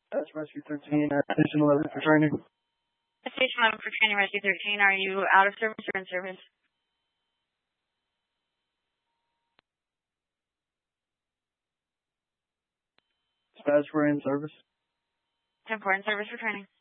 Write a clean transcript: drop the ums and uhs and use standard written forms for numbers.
That's Rescue 13, Station 11 for training. Station 11 for training, Rescue 13. Are you out of service or in service? Dispatch, we're in service. 10-4 in service for training.